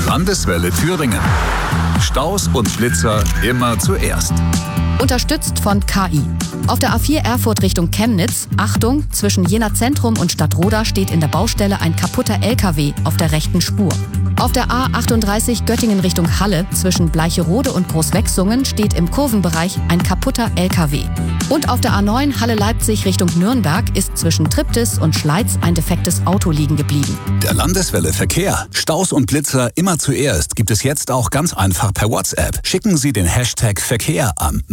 Landeswelle Thüringen. Staus und Blitzer immer zuerst. Unterstützt von KI. Auf der A4 Erfurt Richtung Chemnitz, Achtung, zwischen Jena Zentrum und Stadtroda steht in der Baustelle ein kaputter LKW auf der rechten Spur. Auf der A38 Göttingen Richtung Halle, zwischen Bleicherode und Großwechsungen steht im Kurvenbereich ein kaputter LKW. Und auf der A9 Halle-Leipzig Richtung Nürnberg ist zwischen Triptis und Schleiz ein defektes Auto liegen geblieben. Der Landeswelle Verkehr. Staus und Blitzer immer zuerst gibt es jetzt auch ganz einfach per WhatsApp. Schicken Sie den Hashtag Verkehr an